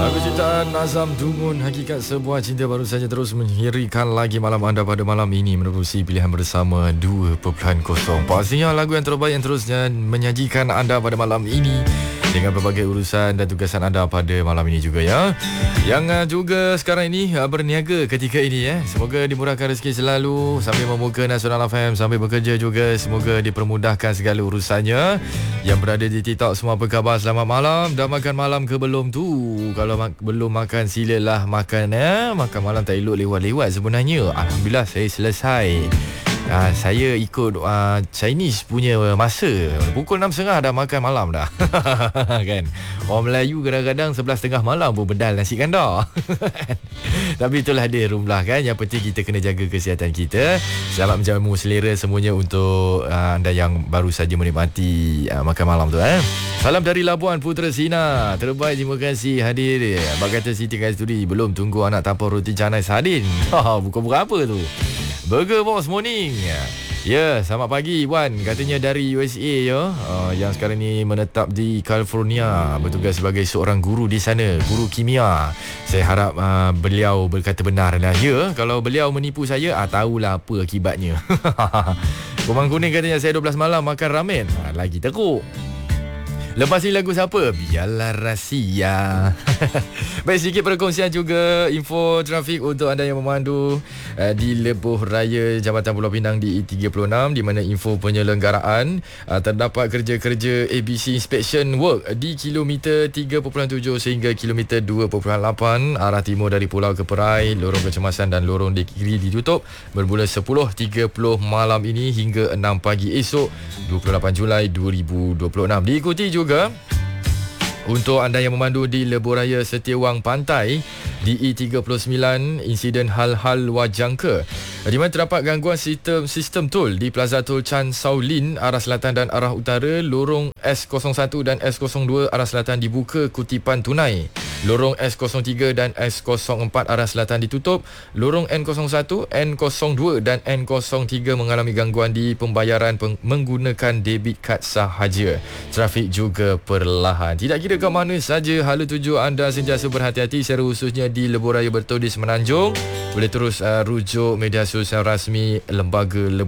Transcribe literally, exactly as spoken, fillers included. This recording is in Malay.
Lagu ciptaan Nazam Dungun, Hakikat Sebuah Cinta baru saja terus menghirikan lagi malam anda pada malam ini menerusi pilihan bersama dua titik kosong. Pastinya lagu yang terbaik yang terusnya menyajikan anda pada malam ini dengan berbagai urusan dan tugasan anda pada malam ini juga ya. Yang uh, juga sekarang ini uh, berniaga ketika ini ya. Semoga dimurahkan rezeki selalu sambil memuka Nasional F M, sambil bekerja juga. Semoga dipermudahkan segala urusannya. Yang berada di TikTok semua apa khabar? Selamat malam. Dah makan malam ke belum tu? Kalau mak- belum makan silalah makan ya. Makan malam tak elok lewat-lewat sebenarnya. Alhamdulillah saya selesai. Uh, saya ikut uh, Chinese punya masa. Pukul enam tiga puluh dah makan malam dah. Kan? Orang Melayu kadang-kadang sebelas tiga puluh malam pun bedal nasi kandar. Tapi itulah dia rumlah kan. Yang penting kita kena jaga kesihatan kita. Selamat menjamu selera semuanya untuk uh, anda yang baru saja menikmati uh, makan malam tu eh. Salam dari Labuan Putra Sina. Terbaik, terima kasih hadir. Abang kata Siti kat studi belum tunggu anak tanpa roti canai sardin. Bukan berapa tu. Burger Boss Morning. Ya, selamat pagi Wan. Katanya dari U S A ya, uh, yang sekarang ni menetap di California, bertugas sebagai seorang guru di sana, guru kimia. Saya harap uh, beliau berkata benar lah. Ya, kalau beliau menipu saya, ah tahulah apa akibatnya. Kumang Kuning katanya saya dua belas malam makan ramen. Ha, lagi teruk. Lepas ni lagu siapa? Biarlah rahsia. Baik, sedikit perkongsian juga info trafik untuk anda yang memandu uh, di Lebuh Raya Jambatan Pulau Pinang di E tiga puluh enam, di mana info penyelenggaraan uh, terdapat kerja-kerja A B C Inspection Work di kilometer tiga perpuluhan tujuh sehingga kilometer dua perpuluhan lapan arah timur dari Pulau ke Perai. Lorong kecemasan dan lorong di kiri ditutup bermula sepuluh tiga puluh malam ini hingga enam pagi esok dua puluh lapan Julai dua ribu dua puluh enam. Diikuti juga Juga untuk anda yang memandu di Lebuhraya Setiawang Pantai di E tiga puluh sembilan, insiden hal-hal wajangka di mana terdapat gangguan sistem sistem tol di Plaza Tol Chan Sao Lin arah selatan dan arah utara. Lorong S kosong satu dan S kosong dua arah selatan dibuka kutipan tunai. Lorong S kosong tiga dan S kosong empat arah selatan ditutup. Lorong N kosong satu, N kosong dua dan N kosong tiga mengalami gangguan di pembayaran peng- menggunakan debit kad sahaja. Trafik juga perlahan. Tidak kira ke mana saja hala tuju anda sentiasa berhati-hati, secara khususnya di Lebuhraya Bertodis Semenanjung. Boleh terus uh, rujuk media sosial rasmi Lembaga Lebuhraya